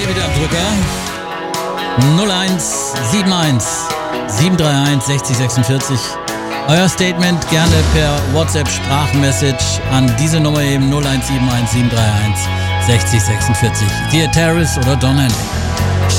ihr wieder am Drücker. 0171 731 6046. Euer Statement gerne per WhatsApp-Sprachmessage an diese Nummer eben 0171 731 6046. Dear Terrace oder Don Henley.